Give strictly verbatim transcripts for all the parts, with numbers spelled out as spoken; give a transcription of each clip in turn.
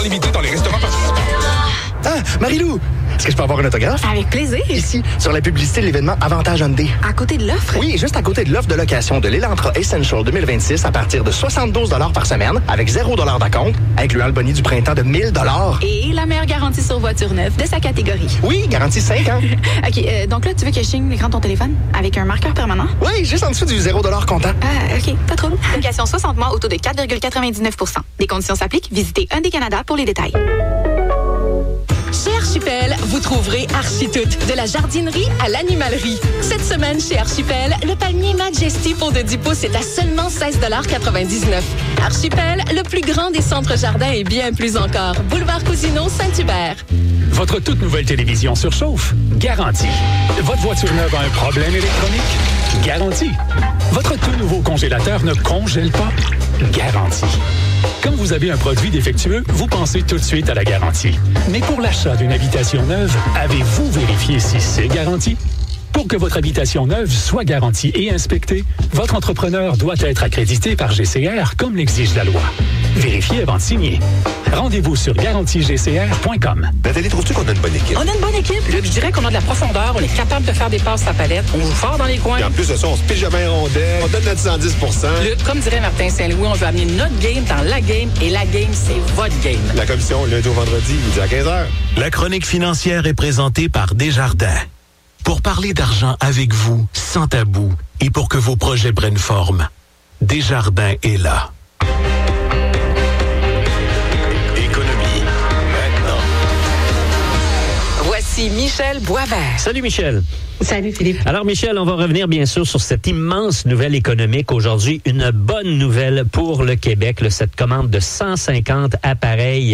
Limité dans les restaurants participants. Ah, Marie-Lou, est-ce que je peux avoir un autographe? Avec plaisir. Ici, sur la publicité de l'événement Avantage Hyundai. À côté de l'offre? Oui, juste à côté de l'offre de location de l'Elantra Essential deux mille vingt-six à partir de soixante-douze dollars par semaine, avec zéro dollar d'acompte, incluant le boni du printemps de mille dollars. Et la meilleure garantie sur voiture neuve de sa catégorie. Oui, garantie cinq ans. OK, euh, donc là, tu veux que je signe l'écran de ton téléphone avec un marqueur permanent? Oui, juste en dessous du zéro dollar comptant. Ah, OK, pas trop. Location soixante mois, au taux de quatre virgule quatre-vingt-dix-neuf pour cent. Des conditions s'appliquent. Visitez Hyundai Canada pour les détails. Chez Archipel, vous trouverez Architoute, de la jardinerie à l'animalerie. Cette semaine, chez Archipel, le palmier Majesty pot de dix pouces est à seulement seize dollars quatre-vingt-dix-neuf. Archipel, le plus grand des centres jardins et bien plus encore. Boulevard Cousineau, Saint-Hubert. Votre toute nouvelle télévision surchauffe? Garantie. Votre voiture neuve a un problème électronique? Garantie. Votre tout nouveau congélateur ne congèle pas? Garantie. Quand vous avez un produit défectueux, vous pensez tout de suite à la garantie. Mais pour l'achat d'une habitation neuve, avez-vous vérifié si c'est garanti? Pour que votre habitation neuve soit garantie et inspectée, votre entrepreneur doit être accrédité par G C R comme l'exige la loi. Vérifiez avant de signer. Rendez-vous sur garantie g c r point com. Nathalie, trouves-tu qu'on a une bonne équipe? On a une bonne équipe. Je dirais qu'on a de la profondeur. On est capable de faire des passes à palette. On joue fort dans les coins. Et en plus de ça, on se pige jamais rondelle. On donne notre cent dix pour cent. Le, comme dirait Martin Saint-Louis, on veut amener notre game dans la game. Et la game, c'est votre game. La commission, lundi au vendredi, midi à quinze heures. La chronique financière est présentée par Desjardins. Pour parler d'argent avec vous, sans tabou, et pour que vos projets prennent forme, Desjardins est là. Économie, maintenant. Voici Michel Boisvert. Salut Michel. Salut Philippe. Alors Michel, on va revenir bien sûr sur cette immense nouvelle économique aujourd'hui. Une bonne nouvelle pour le Québec, là, cette commande de cent cinquante appareils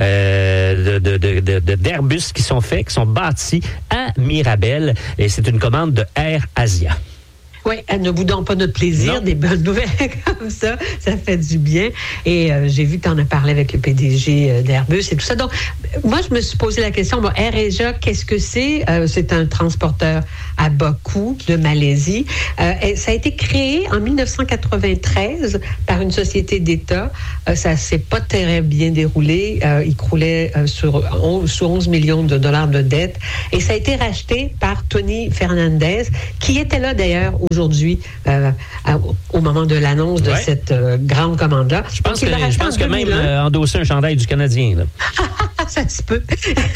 euh, de, de, de, de, d'Airbus qui sont faits, qui sont bâtis à Mirabel. Et c'est une commande de Air Asia. Oui, ne boudons pas notre plaisir, non. Des bonnes nouvelles comme ça, ça fait du bien. Et euh, j'ai vu que tu en as parlé avec le P D G euh, d'Airbus et tout ça. Donc, moi, je me suis posé la question, bon, Air Asia, qu'est-ce que c'est? Euh, c'est un transporteur à bas coût de Malaisie. Euh, et ça a été créé en dix-neuf cent quatre-vingt-treize par une société d'État. Euh, ça s'est pas très bien déroulé. Euh, il croulait euh, sur, onze, sur onze millions de dollars de dettes. Et ça a été racheté par Tony Fernandez, qui était là d'ailleurs aujourd'hui, euh, à, au moment de l'annonce de ouais. cette euh, grande commande-là. Je pense Donc, que, je pense que même euh, endosser un chandail du Canadien. Là. Ça se peut.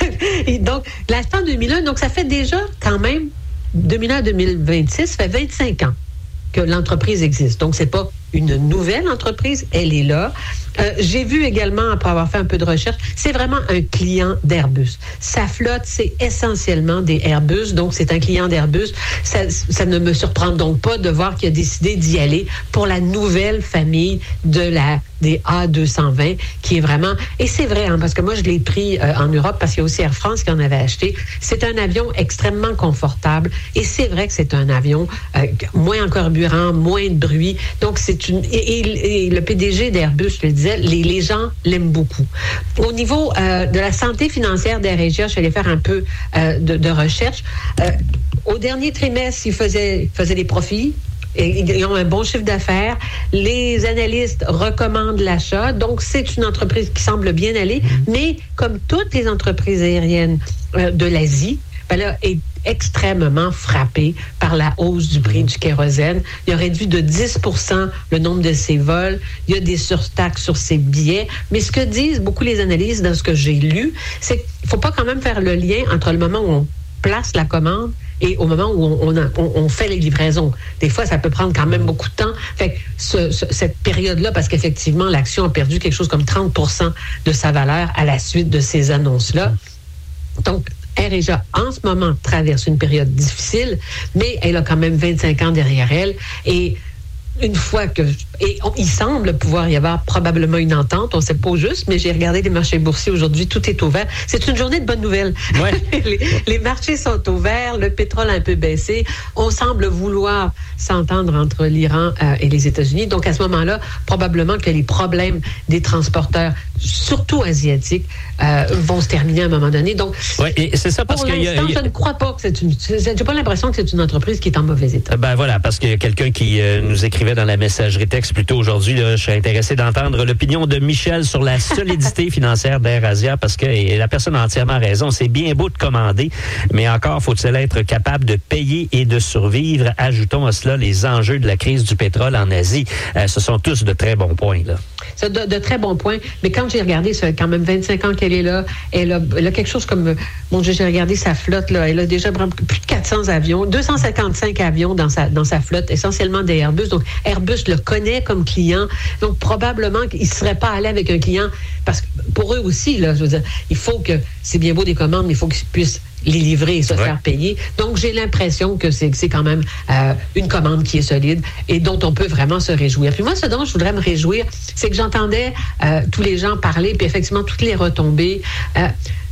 Et donc, l'instant deux mille un, donc ça fait déjà quand même, deux mille un à deux mille vingt-six, ça fait vingt-cinq ans que l'entreprise existe. Donc, c'est pas une nouvelle entreprise, elle est là. Euh, j'ai vu également, après avoir fait un peu de recherche, c'est vraiment un client d'Airbus. Sa flotte, c'est essentiellement des Airbus, donc c'est un client d'Airbus. Ça, ça ne me surprend donc pas de voir qu'il a décidé d'y aller pour la nouvelle famille de la des A deux cent vingt, qui est vraiment... Et c'est vrai, hein, parce que moi, je l'ai pris euh, en Europe, parce qu'il y a aussi Air France qui en avait acheté. C'est un avion extrêmement confortable, et c'est vrai que c'est un avion euh, moins en carburant, moins de bruit. Donc, c'est une... Et, et, et le P D G d'Airbus, je le disais, les, les gens l'aiment beaucoup. Au niveau euh, de la santé financière d'Air Asia, je suis allée faire un peu euh, de, de recherche. Euh, au dernier trimestre, ils faisaient, ils faisaient des profits. Ils ont un bon chiffre d'affaires. Les analystes recommandent l'achat. Donc, c'est une entreprise qui semble bien aller. Mais comme toutes les entreprises aériennes euh, de l'Asie, ben là, est extrêmement frappée par la hausse du prix du kérosène. Il a réduit de dix pour cent le nombre de ses vols. Il y a des surtaxes sur ses billets. Mais ce que disent beaucoup les analystes dans ce que j'ai lu, c'est qu'il ne faut pas quand même faire le lien entre le moment où on place la commande et au moment où on, on, a, on, on fait les livraisons. Des fois, ça peut prendre quand même beaucoup de temps. Fait que ce, ce, cette période-là, parce qu'effectivement, l'action a perdu quelque chose comme trente pour cent de sa valeur à la suite de ces annonces-là. Donc, Air Asia, en ce moment, traverse une période difficile, mais elle a quand même vingt-cinq ans derrière elle. Et une fois que... Et on, il semble pouvoir y avoir probablement une entente, on ne sait pas juste, mais j'ai regardé les marchés boursiers aujourd'hui, tout est ouvert. C'est une journée de bonnes nouvelles. Ouais. les, les marchés sont ouverts, le pétrole a un peu baissé. On semble vouloir s'entendre entre l'Iran euh, et les États-Unis. Donc, à ce moment-là, probablement que les problèmes des transporteurs, surtout asiatiques, euh, vont se terminer à un moment donné. Donc, ouais, et c'est ça parce pour que l'instant, y a, y a... je ne crois pas que c'est une... J'ai pas l'impression que c'est une entreprise qui est en mauvais état. Ben voilà, parce qu'il y a quelqu'un qui euh, nous écrivait dans la messagerie texte texte plus tôt aujourd'hui. Là, je serais intéressé d'entendre l'opinion de Michel sur la solidité financière d'AirAsia parce que et la personne a entièrement raison. C'est bien beau de commander, mais encore faut-il être capable de payer et de survivre. Ajoutons à cela les enjeux de la crise du pétrole en Asie. Euh, ce sont tous de très bons points, là. C'est de, de très bons points. Mais quand j'ai regardé, ça fait quand même vingt-cinq ans qu'elle est là. Elle a, elle a quelque chose comme... Bon, j'ai regardé sa flotte, là. Elle a déjà plus de quatre cents avions, deux cent cinquante-cinq avions dans sa, dans sa flotte, essentiellement des Airbus. Donc, Airbus le connaît comme client. Donc, probablement qu'il ne serait pas allé avec un client parce que pour eux aussi, là, je veux dire, il faut que... C'est bien beau des commandes, mais il faut qu'ils puissent les livrer et se ouais. faire payer. Donc, j'ai l'impression que c'est, c'est quand même euh, une commande qui est solide et dont on peut vraiment se réjouir. Puis moi, ce dont je voudrais me réjouir, c'est que j'entendais euh, tous les gens parler, puis effectivement, toutes les retombées. Euh,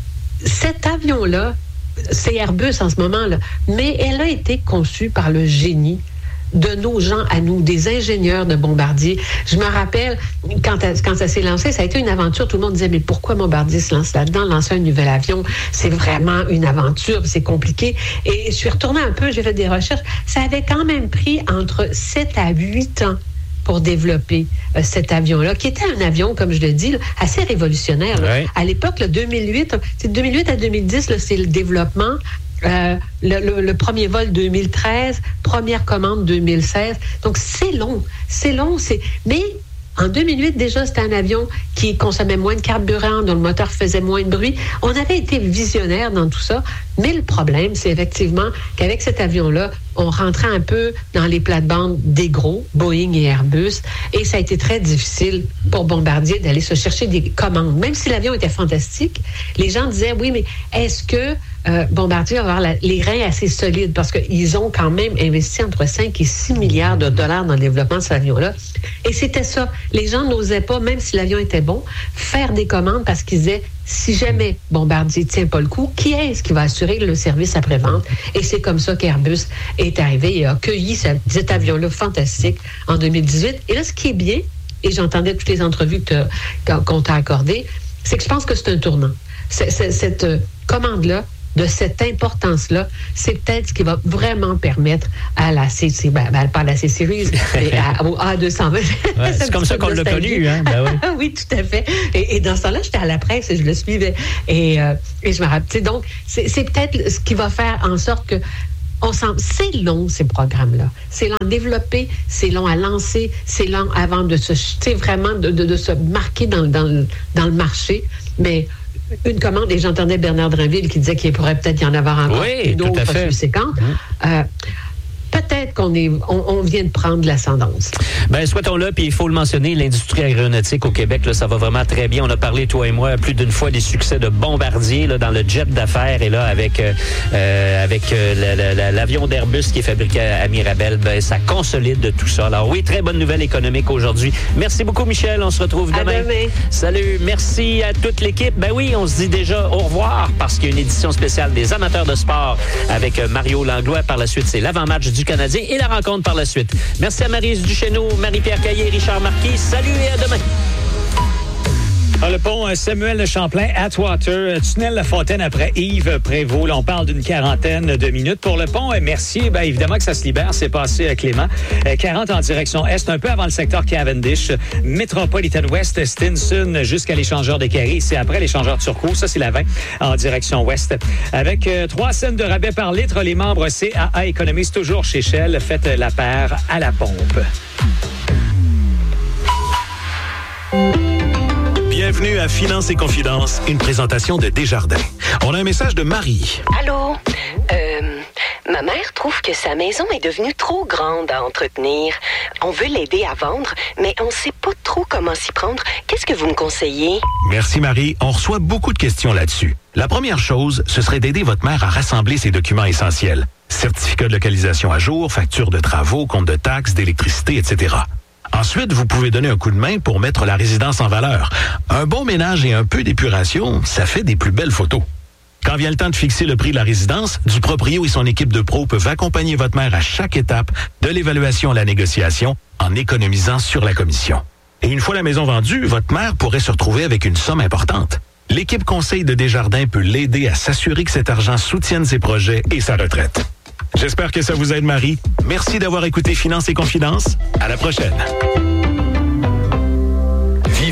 cet avion-là, c'est Airbus en ce moment-là, mais elle a été conçue par le génie de nos gens à nous, des ingénieurs de Bombardier. Je me rappelle, quand, quand ça s'est lancé, ça a été une aventure. Tout le monde disait, mais pourquoi Bombardier se lance là-dedans, lancer un nouvel avion? C'est vraiment une aventure, c'est compliqué. Et je suis retournée un peu, j'ai fait des recherches. Ça avait quand même pris entre sept à huit ans pour développer euh, cet avion-là, qui était un avion, comme je le dis, là, assez révolutionnaire. Ouais. À l'époque, là, deux mille huit, c'est deux mille huit à deux mille dix, là, c'est le développement. Euh, le, le, le premier vol deux mille treize, première commande deux mille seize. Donc, c'est long. C'est long. C'est... Mais en deux mille huit, déjà, c'était un avion qui consommait moins de carburant, dont le moteur faisait moins de bruit. On avait été visionnaire dans tout ça. Mais le problème, c'est effectivement qu'avec cet avion-là, on rentrait un peu dans les plates-bandes des gros, Boeing et Airbus, et ça a été très difficile pour Bombardier d'aller se chercher des commandes. Même si l'avion était fantastique, les gens disaient, oui, mais est-ce que euh, Bombardier va avoir la, les reins assez solides? Parce qu'ils ont quand même investi entre cinq et six milliards de dollars dans le développement de cet avion-là. Et c'était ça. Les gens n'osaient pas, même si l'avion était bon, faire des commandes parce qu'ils disaient, si jamais Bombardier ne tient pas le coup, qui est-ce qui va assurer le service après-vente? Et c'est comme ça qu'Airbus est arrivé et a accueilli cet avion-là fantastique en deux mille dix-huit. Et là, ce qui est bien, et j'entendais toutes les entrevues que qu'on t'a accordées, c'est que je pense que c'est un tournant. C'est, c'est, cette commande-là, de cette importance-là, c'est peut-être ce qui va vraiment permettre à la C C, ben, ben, pas à la C-Series, mais à, au A deux cent vingt. Ouais, c'est, c'est comme ça qu'on l'a connu, hein? Ben oui. Oui, tout à fait. Et, et dans ce temps-là, j'étais à la presse et je le suivais. Et, euh, et je me rappelle. Donc, c'est, c'est peut-être ce qui va faire en sorte que on sent, c'est long, ces programmes-là. C'est long à développer, c'est long à lancer, c'est long avant de se, tu sais, vraiment de, de, de se marquer dans, dans, dans le marché. Mais une commande, et j'entendais Bernard Drinville qui disait qu'il pourrait peut-être y en avoir encore oui, une autre subséquente. Mmh. Euh, peut-être qu'on est, on, on vient de prendre l'ascendance. Ben, souhaitons-le, puis il faut le mentionner, l'industrie aéronautique au Québec, là, ça va vraiment très bien. On a parlé, toi et moi, plus d'une fois des succès de Bombardier là, dans le jet d'affaires, et là, avec, euh, avec euh, la, la, l'avion d'Airbus qui est fabriqué à Mirabel, ben, ça consolide tout ça. Alors oui, très bonne nouvelle économique aujourd'hui. Merci beaucoup, Michel. On se retrouve demain. À demain. Salut. Merci à toute l'équipe. Ben oui, on se dit déjà au revoir parce qu'il y a une édition spéciale des amateurs de sport avec Mario Langlois. Par la suite, c'est l'avant-match du Canadien et la rencontre par la suite. Merci à Maryse Duchesneau, Marie-Pierre Caillé, Richard Marquis. Salut et à demain. Ah, le pont Samuel de Champlain, Atwater, tunnel La Fontaine après Yves Prévost. Là, on parle d'une quarantaine de minutes. Pour le pont Mercier, bien évidemment que ça se libère. C'est passé à Clément. quarante en direction est, un peu avant le secteur Cavendish. Metropolitan West, Stinson, jusqu'à l'échangeur des Carrés. C'est après l'échangeur Turcot. Ça, c'est la vingt en direction ouest. Avec euh, trois cents de rabais par litre, les membres C A A économisent toujours chez Shell. Faites la paire à la pompe. Bienvenue à Finance et Confidence, une présentation de Desjardins. On a un message de Marie. Allô? Euh, ma mère trouve que sa maison est devenue trop grande à entretenir. On veut l'aider à vendre, mais on ne sait pas trop comment s'y prendre. Qu'est-ce que vous me conseillez? Merci Marie. On reçoit beaucoup de questions là-dessus. La première chose, ce serait d'aider votre mère à rassembler ses documents essentiels. Certificat de localisation à jour, facture de travaux, compte de taxes, d'électricité, et cetera. Ensuite, vous pouvez donner un coup de main pour mettre la résidence en valeur. Un bon ménage et un peu d'épuration, ça fait des plus belles photos. Quand vient le temps de fixer le prix de la résidence, du proprio et son équipe de pros peuvent accompagner votre mère à chaque étape de l'évaluation à la négociation en économisant sur la commission. Et une fois la maison vendue, votre mère pourrait se retrouver avec une somme importante. L'équipe conseil de Desjardins peut l'aider à s'assurer que cet argent soutienne ses projets et sa retraite. J'espère que ça vous aide, Marie. Merci d'avoir écouté Finance et Confidence. À la prochaine.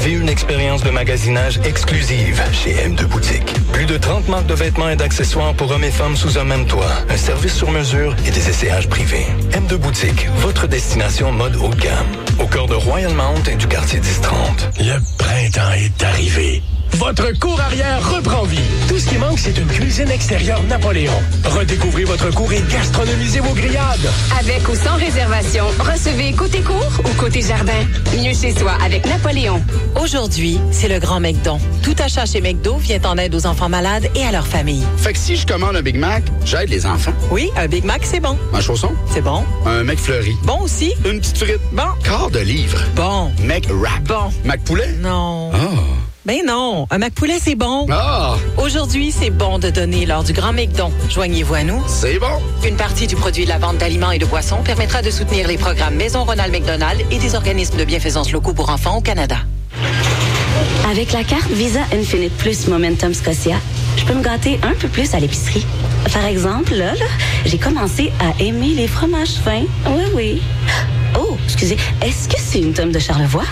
Vivez une expérience de magasinage exclusive chez M deux Boutique. Plus de trente marques de vêtements et d'accessoires pour hommes et femmes sous un même toit. Un service sur mesure et des essayages privés. M deux Boutique, votre destination mode haut de gamme. Au cœur de Royal Mount et du quartier dix trente. Le printemps est arrivé. Votre cour arrière reprend vie. Tout ce qui manque, c'est une cuisine extérieure Napoléon. Redécouvrez votre cour et gastronomisez vos grillades. Avec ou sans réservation, recevez côté cour ou côté jardin. Mieux chez soi avec Napoléon. Aujourd'hui, c'est le grand McDon. Tout achat chez McDo vient en aide aux enfants malades et à leurs familles. Fait que si je commande un Big Mac, j'aide les enfants. Oui, un Big Mac, c'est bon. Un chausson? C'est bon. Un McFlurry? Bon aussi. Une petite frite? Bon. Quart de livre? Bon. McWrap? Bon. McPoulet? Non. Ah. Ben non, un McPoulet, c'est bon. Ah! Aujourd'hui, c'est bon de donner lors du Grand McDon. Joignez-vous à nous. C'est bon! Une partie du produit de la vente d'aliments et de boissons permettra de soutenir les programmes Maison Ronald McDonald et des organismes de bienfaisance locaux pour enfants au Canada. Avec la carte Visa Infinite Plus Momentum Scotia, je peux me gâter un peu plus à l'épicerie. Par exemple, là, là j'ai commencé à aimer les fromages fins. Oui, oui. Oh, excusez, est-ce que c'est une tome de Charlevoix?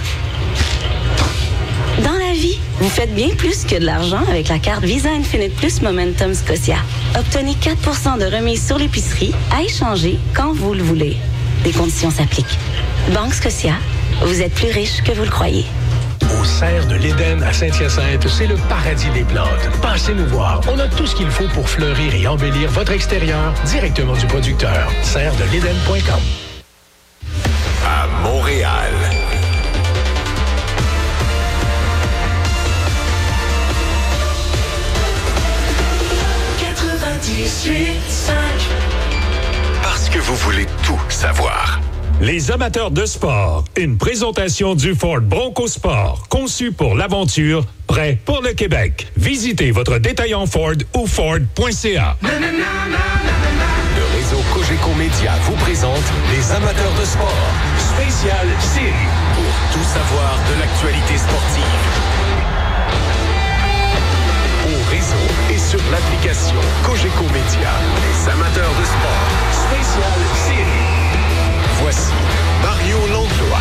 Dans la vie, vous faites bien plus que de l'argent avec la carte Visa Infinite Plus Momentum Scotia. Obtenez quatre pour cent de remise sur l'épicerie à échanger quand vous le voulez. Des conditions s'appliquent. Banque Scotia, vous êtes plus riche que vous le croyez. Au Serre de l'Éden à Saint-Hyacinthe, c'est le paradis des plantes. Passez nous voir. On a tout ce qu'il faut pour fleurir et embellir votre extérieur directement du producteur. serre de l'éden point com. À Montréal. Parce que vous voulez tout savoir. Les amateurs de sport, une présentation du Ford Bronco Sport, conçu pour l'aventure, prêt pour le Québec. Visitez votre détaillant Ford ou Ford point C A. Le réseau Cogeco Média vous présente les amateurs de sport. Spécial série. Pour tout savoir de l'actualité sportive. Au réseau et sur l'application Cogeco Média. Les amateurs de sport. Spécial série. Voici Mario Langlois.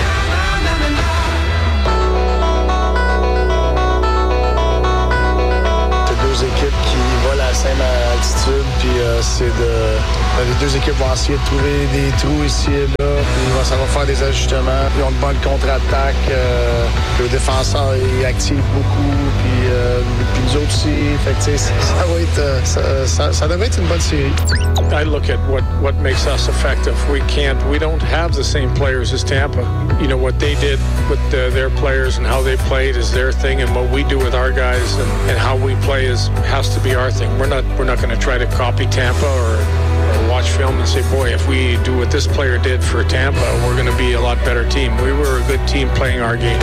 C'est deux équipes qui volent à la même altitude, puis euh, c'est de... Les deux équipes vont essayer de trouver des trous ici et là, puis ça va faire des ajustements, puis on te bat une contre-attaque, euh, le défenseur il active beaucoup, puis, euh, puis nous autres aussi, fait que tu sais, ça va être... Euh, ça, ça, ça devrait être une bonne série. I look at what, what makes us effective. We can't, we don't have the same players as Tampa. You know, what they did with the, their players and how they played is their thing, and what we do with our guys and, and how we play is has to be our thing. We're not, we're not going to try to copy Tampa or, or watch film and say, boy, if we do what this player did for Tampa, we're going to be a lot better team. We were a good team playing our game.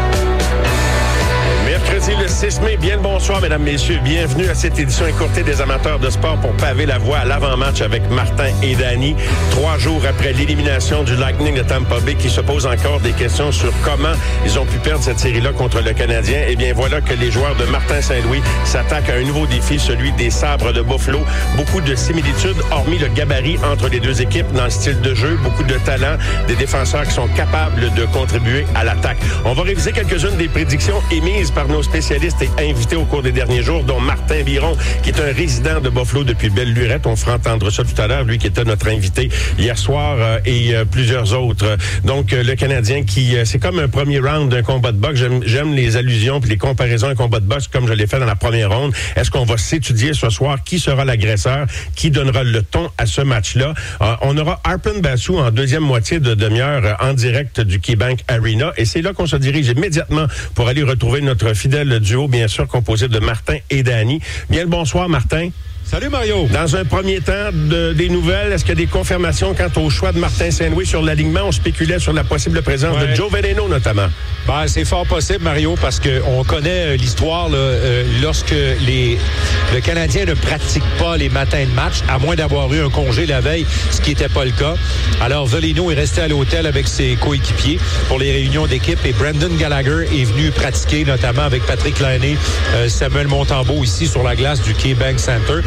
Mercredi le six mai, bien le bonsoir, mesdames, messieurs. Bienvenue à cette édition écourtée des amateurs de sport pour paver la voie à l'avant-match avec Martin et Danny. Trois jours après l'élimination du Lightning de Tampa Bay qui se pose encore des questions sur comment ils ont pu perdre cette série-là contre le Canadien. Eh bien, voilà que les joueurs de Martin Saint-Louis s'attaquent à un nouveau défi, celui des Sabres de Buffalo. Beaucoup de similitudes, hormis le gabarit entre les deux équipes dans le style de jeu. Beaucoup de talent, des défenseurs qui sont capables de contribuer à l'attaque. On va réviser quelques-unes des prédictions émises par nos spécialistes et invités au cours des derniers jours, dont Martin Biron, qui est un résident de Buffalo depuis belle lurette. On fera entendre ça tout à l'heure, lui qui était notre invité hier soir euh, et euh, plusieurs autres. Donc, euh, le Canadien qui... Euh, c'est comme un premier round d'un combat de boxe. J'aime, j'aime les allusions puis les comparaisons à un combat de boxe comme je l'ai fait dans la première ronde. Est-ce qu'on va s'étudier ce soir qui sera l'agresseur, qui donnera le ton à ce match-là? Euh, on aura Arpon Basu en deuxième moitié de demi-heure euh, en direct du KeyBank Arena. Et c'est là qu'on se dirige immédiatement pour aller retrouver notre fidèle duo, bien sûr, composé de Martin et Danny. Bien le bonsoir, Martin. Salut Mario. Dans un premier temps, de, des nouvelles, est-ce qu'il y a des confirmations quant au choix de Martin Saint-Louis sur l'alignement? On spéculait sur la possible présence ouais. de Joe Veleno, notamment. Ben, c'est fort possible, Mario, parce qu'on connaît euh, l'histoire là, euh, lorsque les, le Canadien ne pratique pas les matins de match, à moins d'avoir eu un congé la veille, ce qui n'était pas le cas. Alors, Veleno est resté à l'hôtel avec ses coéquipiers pour les réunions d'équipe et Brendan Gallagher est venu pratiquer, notamment avec Patrick Laine, euh, Samuel Montembeault ici sur la glace du KeyBank Center.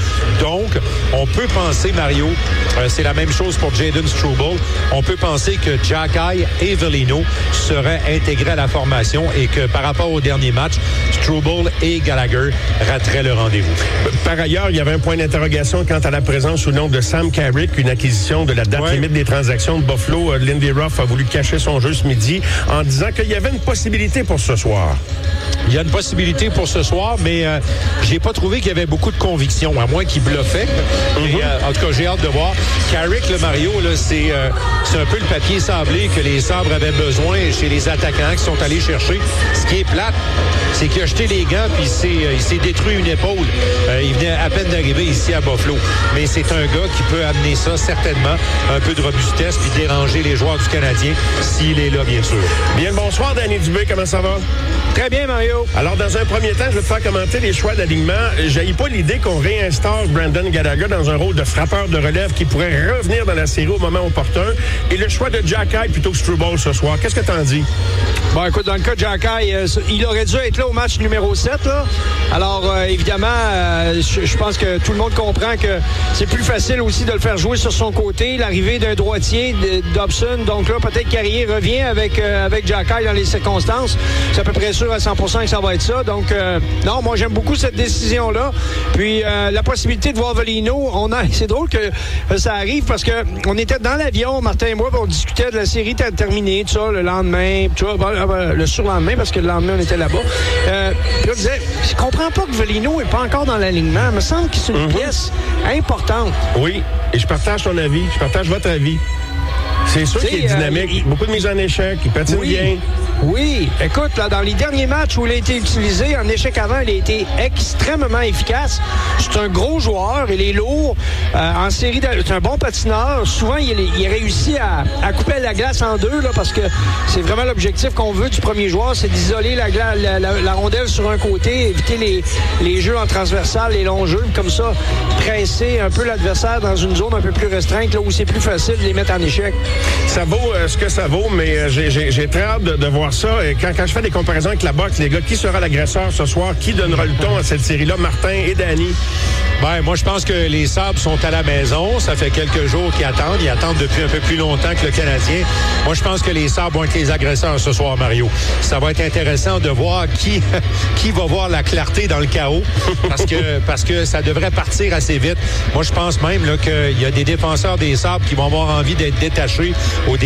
Donc, on peut penser, Mario, euh, c'est la même chose pour Jaden Struble, on peut penser que Xhekaj et Velino seraient intégrés à la formation et que par rapport au dernier match, Struble et Gallagher rateraient le rendez-vous. Par ailleurs, il y avait un point d'interrogation quant à la présence ou non de Sam Carrick, une acquisition de la date ouais. limite des transactions de Buffalo. Euh, Lindy Ruff a voulu cacher son jeu ce midi en disant qu'il y avait une possibilité pour ce soir. Il y a une possibilité pour ce soir, mais euh, j'ai pas trouvé qu'il y avait beaucoup de conviction, à moins qu'il bluffait. Mm-hmm. Mais, euh, en tout cas, j'ai hâte de voir. Carrick, le Mario, là, c'est, euh, c'est un peu le papier sablé que les Sabres avaient besoin chez les attaquants qui sont allés chercher. Ce qui est plate, c'est qu'il a jeté les gants puis il s'est, euh, il s'est détruit une épaule. Euh, il venait à peine d'arriver ici à Buffalo. Mais c'est un gars qui peut amener ça, certainement, un peu de robustesse puis déranger les joueurs du Canadien s'il est là, bien sûr. Bien le bonsoir, Danny Dubé. Comment ça va? Très bien, Mario. Alors, dans un premier temps, je vais te faire commenter les choix d'alignement. J'haïs pas l'idée qu'on réinstaure Brandon Gallagher dans un rôle de frappeur de relève qui pourrait revenir dans la série au moment opportun. Et le choix de Xhekaj plutôt que Struble ce soir. Qu'est-ce que t'en dis? Bon, écoute, dans le cas de Xhekaj, euh, il aurait dû être là au match numéro sept. Là. Alors, euh, évidemment, euh, je pense que tout le monde comprend que c'est plus facile aussi de le faire jouer sur son côté. L'arrivée d'un droitier, Dobson. Donc là, peut-être Carrier revient avec, euh, avec Xhekaj dans les circonstances. C'est à peu près sûr à cent pour cent que ça va être ça. Donc, euh, non, moi, j'aime beaucoup cette décision-là. Puis, euh, la possibilité de voir Velino, on a, c'est drôle que euh, ça arrive parce que on était dans l'avion, Martin et moi, on discutait de la série terminée, tout ça, le lendemain, tu vois, ben, le surlendemain, parce que le lendemain, on était là-bas. Euh, puis là, on disait, je comprends pas que Velino n'est pas encore dans l'alignement. Il me semble que c'est une mm-hmm. pièce importante. Oui, et je partage ton avis. Je partage votre avis. C'est sûr qu'il est dynamique. Euh, il... Beaucoup de mise en échec. Il patine oui. bien. Oui. Écoute, là, dans les derniers matchs où il a été utilisé, en échec avant, il a été extrêmement efficace. C'est un gros joueur. Il est lourd. Euh, en série, de... c'est un bon patineur. Souvent, il, il réussit à, à couper la glace en deux, là, parce que c'est vraiment l'objectif qu'on veut du premier joueur, c'est d'isoler la, gla... la, la, la rondelle sur un côté, éviter les, les jeux en transversal, les longs jeux, comme ça, presser un peu l'adversaire dans une zone un peu plus restreinte, là où c'est plus facile de les mettre en échec. Ça vaut euh, ce que ça vaut, mais euh, j'ai, j'ai, j'ai très hâte de, de voir ça. Et quand, quand je fais des comparaisons avec la boxe, les gars, qui sera l'agresseur ce soir? Qui donnera le ton à cette série-là? Martin et Danny? Ben, moi, je pense que les Sabres sont à la maison. Ça fait quelques jours qu'ils attendent. Ils attendent depuis un peu plus longtemps que le Canadien. Moi, je pense que les Sabres vont être les agresseurs ce soir, Mario. Ça va être intéressant de voir qui, qui va voir la clarté dans le chaos. Parce que, parce que ça devrait partir assez vite. Moi, je pense même là, qu'il y a des défenseurs des Sabres qui vont avoir envie d'être détachés au